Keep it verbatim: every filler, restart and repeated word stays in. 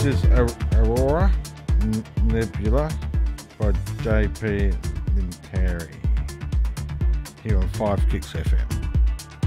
This is Aurora Nebula by J P Linteri here on five Kicks F M.